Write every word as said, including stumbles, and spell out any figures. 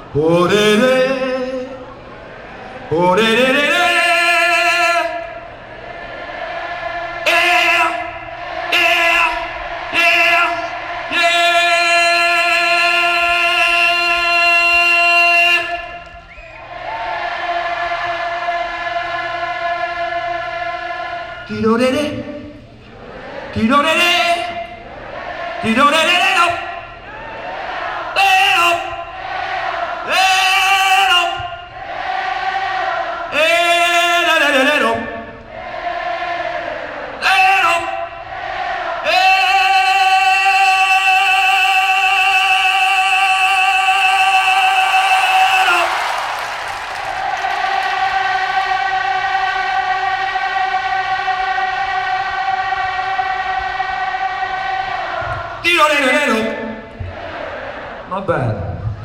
Oh, de, de. Oh, de, de, de, de. Yeah, yeah, yeah, yeah. Tiro, de, de. Tiro, de, de. Tiro, de, de, de, no. Not bad.